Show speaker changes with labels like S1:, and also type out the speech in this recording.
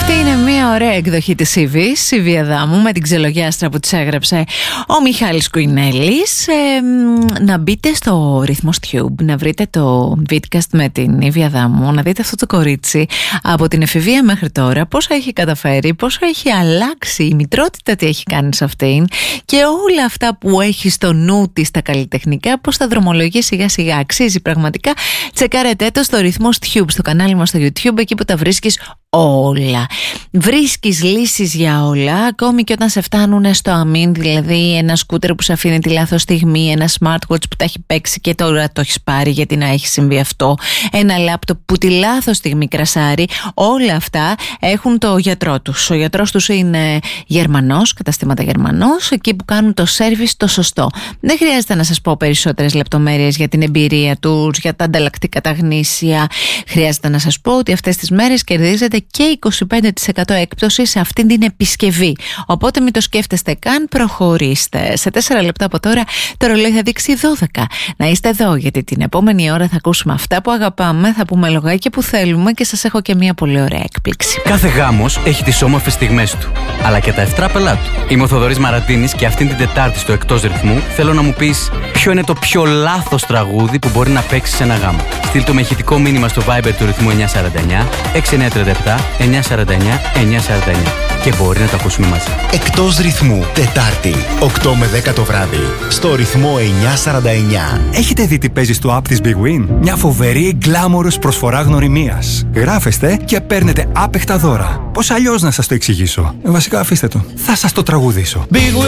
S1: Είναι μια ωραία εκδοχή της Σιβής, η Βιαδάμου, με την ξελογιάστρα που της έγραψε ο Μιχάλης Κουινέλης. Να μπείτε στο Ρυθμός Tube, να βρείτε το vidcast με την Βιαδάμου, να δείτε αυτό το κορίτσι από την εφηβεία μέχρι τώρα, πόσο έχει καταφέρει, πόσο έχει αλλάξει η μητρότητα, τι έχει κάνει σε αυτήν και όλα αυτά που έχει στο νου της τα καλλιτεχνικά, πώς τα δρομολογεί σιγά σιγά. Αξίζει πραγματικά. Τσεκάρετε το στο Ρυθμός Tube, στο κανάλι μας στο YouTube, εκεί που τα βρίσκεις όλα. Βρίσκεις λύσεις για όλα, ακόμη και όταν σε φτάνουν στο αμήν, δηλαδή ένα σκούτερ που σε αφήνει τη λάθος στιγμή, ένα smartwatch που τα έχει παίξει και τώρα το έχεις πάρει γιατί να έχει συμβεί αυτό, ένα λάπτοπ που τη λάθος στιγμή κρασάρει, όλα αυτά έχουν το γιατρό τους. Ο γιατρός τους είναι Γερμανός, καταστήματα Γερμανός, εκεί που κάνουν το service το σωστό. Δεν χρειάζεται να σας πω περισσότερες λεπτομέρειες για την εμπειρία τους, για τα ανταλλακτικά τα γνήσια. Χρειάζεται να σας πω ότι αυτές τις μέρες κερδίζετε και 25% έκπτωση σε αυτήν την επισκευή. Οπότε μην το σκέφτεστε καν, προχωρήστε. Σε 4 λεπτά από τώρα το ρολόι θα δείξει 12. Να είστε εδώ, γιατί την επόμενη ώρα θα ακούσουμε αυτά που αγαπάμε, θα πούμε λογάκια που θέλουμε και σας έχω και μια πολύ ωραία έκπληξη.
S2: Κάθε γάμος έχει τις όμορφες στιγμές του, αλλά και τα ευτράπελά του. Είμαι ο Θοδωρής Μαραντίνης και αυτήν την Τετάρτη στο Εκτός Ρυθμού θέλω να μου πεις ποιο είναι το πιο λάθος τραγούδι που μπορεί να παίξει σε ένα γάμο. Στείλ το με ηχητικό μήνυμα στο Viber του Ρυθμού 949 6937 949 949 και μπορεί να το ακούσουμε μαζί.
S3: Εκτός Ρυθμού, Τετάρτη, 8 με 10 το βράδυ, στο Ρυθμό 949.
S4: Έχετε δει τι παίζει στο app της Big Win? Μια φοβερή γκλάμορος προσφορά γνωριμίας. Γράφεστε και παίρνετε άπεχτα δώρα. Πώς αλλιώς να σας το εξηγήσω? Βασικά αφήστε το. Θα σας το τραγουδήσω.
S5: Big Win.